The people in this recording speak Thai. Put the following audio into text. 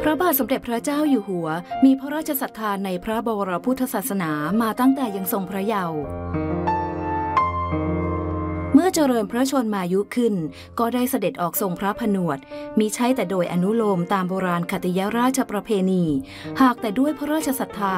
ระบาทสมเด็จพระเจ้าอยู่หัวมีพระราชศรัทธาในพระบวรพุทธศาสนามาตั้งแต่ยังทรงพระเยาว์เมื่อเจริญพระชนมายุขึ้นก็ได้เสด็จออกทรงพระผนวดมิใช่แต่โดยอนุโลมตามโบราณคติยราชประเพณีหากแต่ด้วยพระราชศรัทธา